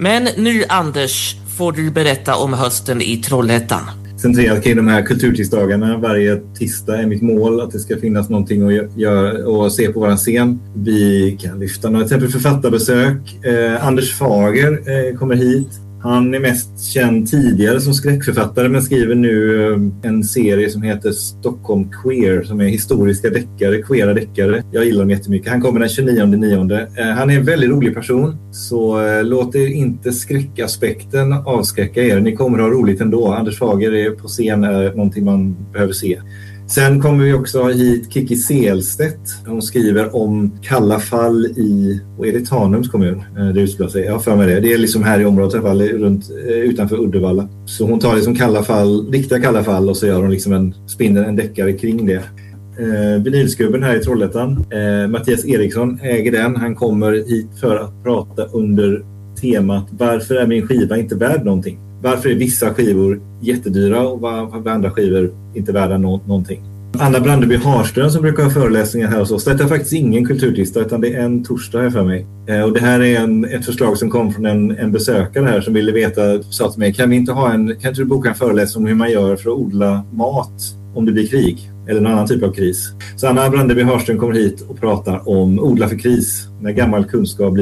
Men nu Anders får du berätta om hösten i Trollhättan. Centrerat kring de här kulturtidsdagarna. Varje tisdag är mitt mål att det ska finnas någonting att göra och se på vår scen. Vi kan lyfta några exempel författarbesök. Anders Fager kommer hit. Han är mest känd tidigare som skräckförfattare men skriver nu en serie som heter Stockholm Queer som är historiska deckare, queera deckare. Jag gillar dem jättemycket. Han kommer den 29/9. Han är en väldigt rolig person så låt er inte skräckaspekten avskräcka er. Ni kommer ha roligt ändå. Anders Fager är på scen är någonting man behöver se. Sen kommer vi också ha hit Kiki Selstedt. Hon skriver om kalla fall i, och är det Tanums kommun? Det utspelar sig. Jag har för mig det. Det är liksom här i området i alla fall, runt, utanför Uddevalla. Så hon tar liksom kalla fall, riktiga kalla fall och så gör hon liksom spinner en deckare kring det. Vinylskubben här i Trollhättan. Mattias Eriksson äger den. Han kommer hit för att prata under temat varför är min skiva inte värd någonting? Varför är vissa skivor jättedyra och varför är andra skivor inte värda någonting? Anna Brandeby Harström som brukar ha föreläsningar här hos oss. Detta är faktiskt ingen kulturtista utan det är en torsdag här för mig. Och det här är ett förslag som kom från en besökare här som ville veta, sa till mig, kan inte du boka en föreläsning om hur man gör för att odla mat om det blir krig? Eller någon annan typ av kris. Så Anna Brandeby Harström kommer hit och pratar om odla för kris. När gammal kunskap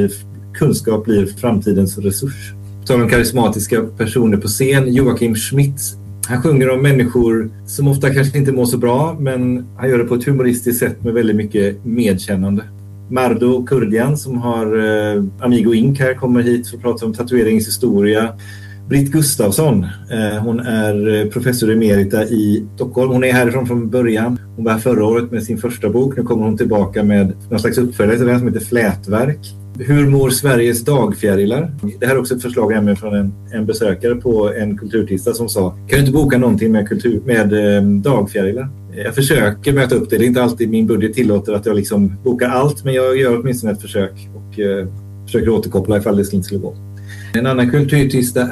blir framtidens resurs. Som karismatiska personer på scen. Joakim Schmidt. Han sjunger om människor som ofta kanske inte mår så bra men han gör det på ett humoristiskt sätt med väldigt mycket medkännande. Mardo Kurdian som har Amigo Ink här kommer hit för att prata om tatueringshistoria. Britt Gustafsson, hon är professor emerita i Stockholm. Hon är härifrån från början. Hon var här förra året med sin första bok. Nu kommer hon tillbaka med någon slags uppföljare till den som heter Flätverk. Hur mår Sveriges dagfjärilar? Det här är också ett förslag från en besökare på en kulturtista som sa, kan du inte boka någonting med dagfjärilar? Jag försöker möta upp det. Det är inte alltid min budget tillåter att jag liksom bokar allt, men jag gör åtminstone ett försök och försöker återkoppla ifall det inte skulle gå. En annan kulturtista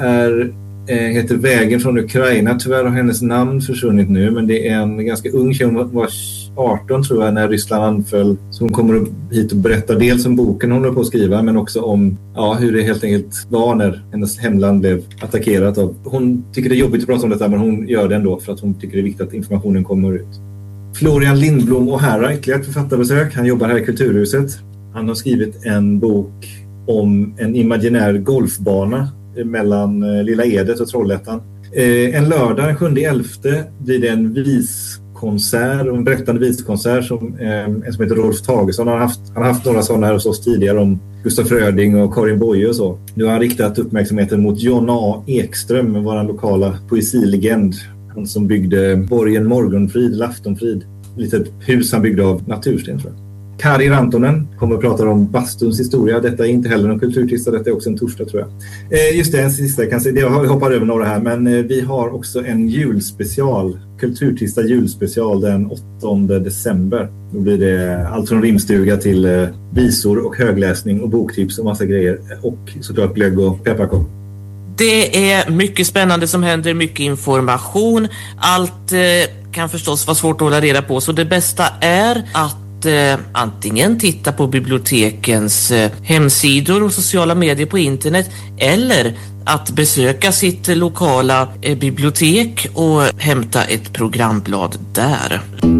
heter Vägen från Ukraina. Tyvärr har hennes namn försvunnit nu, men det är en ganska ung tjej. Hon var 18 tror jag när Ryssland anföll. Så hon kommer hit och berättar dels om boken hon håller på att skriva, men också om hur det helt enkelt var när hennes hemland blev attackerat. Hon tycker det är jobbigt att prata om detta, men hon gör det ändå för att hon tycker det är viktigt att informationen kommer ut. Florian Lindblom och Herra, ytterligare ett författarbesök. Han jobbar här i Kulturhuset. Han har skrivit en bok om en imaginär golfbana mellan Lilla Edet och Trollhättan. En lördag, den 7/11, blir det en viskonsert, en berättande viskonsert som heter Rolf Tagesson. Han har haft några sådana här hos oss tidigare om Gustaf Fröding och Karin Boye och så. Nu har han riktat uppmärksamheten mot John A. Ekström, vår lokala poesilegend. Han som byggde borgen Morgonfrid, eller Aftonfrid. Litet hus han byggde av natursten tror jag. Kari Rantonen kommer att prata om bastuns historia. Detta är inte heller någon kulturtista, detta är också en torsdag tror jag. Just det, en sista kan säga. Jag hoppar över några här, men vi har också en julspecial. Kulturtista julspecial den 8 december. Då blir det allt från rimstuga till visor och högläsning och boktips och massa grejer. Och såklart glögg och pepparkorv. Det är mycket spännande som händer, mycket information. Allt kan förstås vara svårt att hålla reda på, så det bästa är att antingen titta på bibliotekens hemsidor och sociala medier på internet eller att besöka sitt lokala bibliotek och hämta ett programblad där.